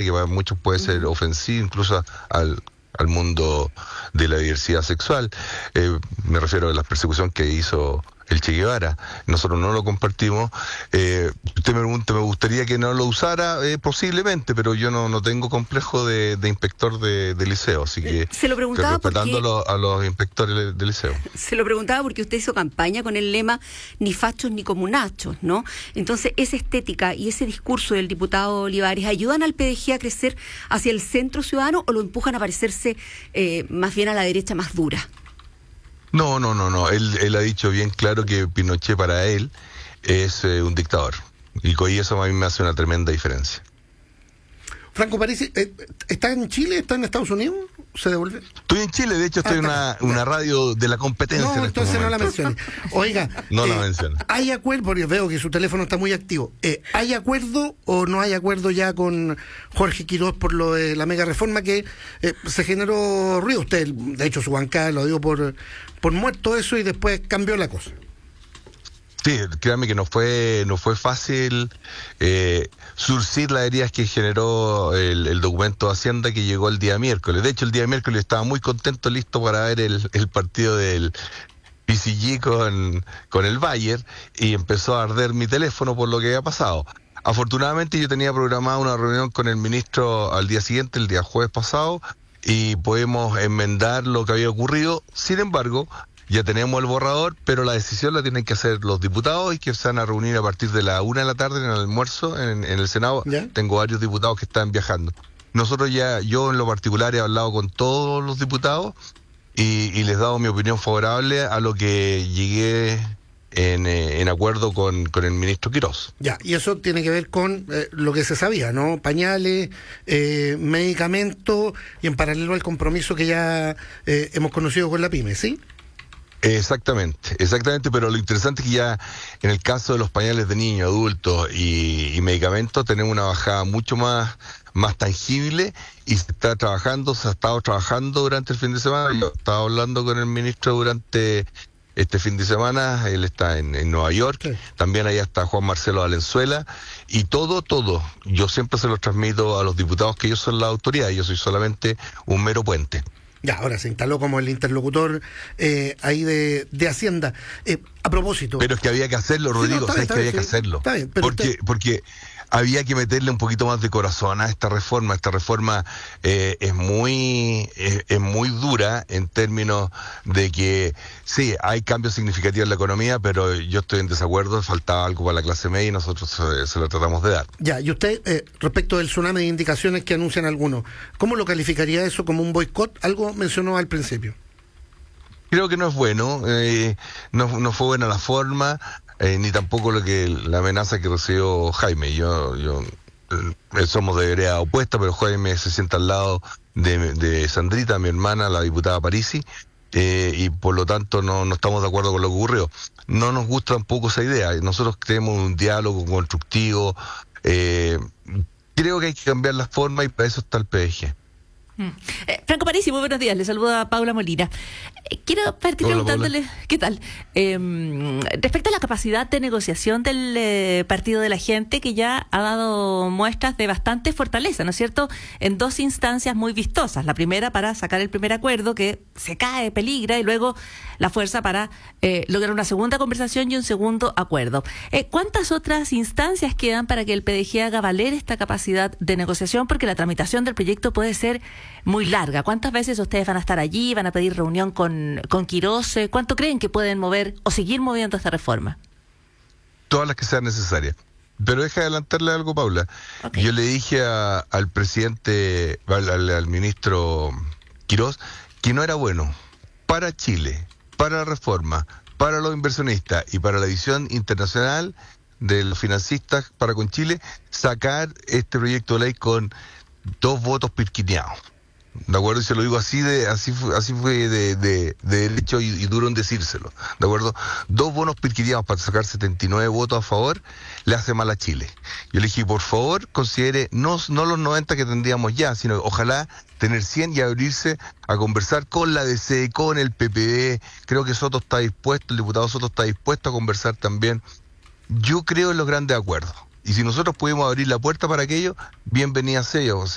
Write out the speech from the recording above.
que para muchos puede ser ofensivo, incluso al mundo de la diversidad sexual. Me refiero a la persecución que hizo el Che Guevara. Nosotros no lo compartimos. Usted me pregunta, me gustaría que no lo usara, posiblemente, pero yo no tengo complejo de inspector de liceo, así que se lo preguntaba respetando a los inspectores de liceo. Se lo preguntaba porque usted hizo campaña con el lema ni fachos ni comunachos, ¿no? Entonces, esa estética y ese discurso del diputado Olivares, ¿ayudan al PDG a crecer hacia el centro ciudadano o lo empujan a parecerse más bien a la derecha más dura? No. Él ha dicho bien claro que Pinochet para él es un dictador. Y con eso a mí me hace una tremenda diferencia. Franco Parisi, ¿está en Chile? ¿Está en Estados Unidos? ¿Se devuelve? Estoy en Chile, de hecho estoy en una radio de la competencia. No, entonces no la mencione. Oiga, no la mencione. ¿Hay acuerdo? Porque veo que su teléfono está muy activo. ¿Hay acuerdo o no hay acuerdo ya con Jorge Quirós por lo de la mega reforma que se generó ruido? Usted, de hecho, su bancada lo dio por muerto eso y después cambió la cosa. Sí, créanme que no fue fácil surcir las heridas que generó el documento de Hacienda que llegó el día miércoles. De hecho, el día miércoles estaba muy contento, listo para ver el partido del PSG con el Bayern, y empezó a arder mi teléfono por lo que había pasado. Afortunadamente yo tenía programada una reunión con el ministro al día siguiente, el día jueves pasado, y podemos enmendar lo que había ocurrido. Sin embargo, ya tenemos el borrador, pero la decisión la tienen que hacer los diputados y que se van a reunir a partir de la 1 de la tarde en el almuerzo en el Senado. ¿Ya? Tengo varios diputados que están viajando. Yo en lo particular he hablado con todos los diputados y les he dado mi opinión favorable a lo que llegué en acuerdo con el ministro Quirós. Ya, y eso tiene que ver con lo que se sabía, ¿no? Pañales, medicamentos y en paralelo al compromiso que ya hemos conocido con la PYME, ¿sí? Exactamente, pero lo interesante es que ya en el caso de los pañales de niños, adultos y medicamentos tenemos una bajada mucho más tangible y se ha estado trabajando durante el fin de semana. Yo estaba hablando con el ministro durante este fin de semana, él está en Nueva York, sí. También allá está Juan Marcelo Valenzuela, y todo, yo siempre se lo transmito a los diputados que ellos son la autoridad, yo soy solamente un mero puente. Ya, ahora se instaló como el interlocutor ahí de Hacienda. A propósito... Pero es que había que hacerlo, Rodrigo, sí, sabes que había que hacerlo. Está bien, pero porque había que meterle un poquito más de corazón a esta reforma. Esta reforma es muy dura en términos de que, sí, hay cambios significativos en la economía, pero yo estoy en desacuerdo, faltaba algo para la clase media y nosotros se lo tratamos de dar. Ya, y usted, respecto del tsunami de indicaciones que anuncian algunos, ¿cómo lo calificaría eso como un boicot? Algo mencionó al principio. Creo que no es bueno, no fue buena la forma, ni tampoco la amenaza que recibió Jaime. Yo somos de vereda opuesta, pero Jaime se sienta al lado de Sandrita, mi hermana, la diputada Parisi, y por lo tanto no estamos de acuerdo con lo que ocurrió. No nos gusta tampoco esa idea. Nosotros queremos un diálogo constructivo. Creo que hay que cambiar la forma y para eso está el PDG. Franco Parisi, muy buenos días, le saluda Paula Molina. Quiero partir preguntándole, Paula. ¿Qué tal? Respecto a la capacidad de negociación del Partido de la Gente, que ya ha dado muestras de bastante fortaleza, ¿no es cierto?, en dos instancias muy vistosas. La primera para sacar el primer acuerdo que se cae, peligra, y luego la fuerza para lograr una segunda conversación y un segundo acuerdo. ¿Cuántas otras instancias quedan para que el PDG haga valer esta capacidad de negociación? Porque la tramitación del proyecto puede ser muy larga. ¿Cuántas veces ustedes van a estar allí, van a pedir reunión con Quirós? ¿Cuánto creen que pueden mover o seguir moviendo esta reforma? Todas las que sean necesarias. Pero deja de adelantarle algo, Paula. Okay. Yo le dije al presidente, al ministro Quirós, que no era bueno para Chile, para la reforma, para los inversionistas y para la visión internacional de los financistas para con Chile, sacar este proyecto de ley con 2 votos pirquineados. ¿De acuerdo? Y se lo digo así fue de derecho y duro en decírselo. ¿De acuerdo? 2 bonos pirquineados para sacar 79 votos a favor le hace mal a Chile. Yo le dije, por favor, considere no los 90 que tendríamos ya, sino ojalá tener 100 y abrirse a conversar con la DC, con el PPD. Creo que Soto está dispuesto, el diputado Soto está dispuesto a conversar también. Yo creo en los grandes acuerdos. Y si nosotros pudimos abrir la puerta para aquello, bienvenida sea.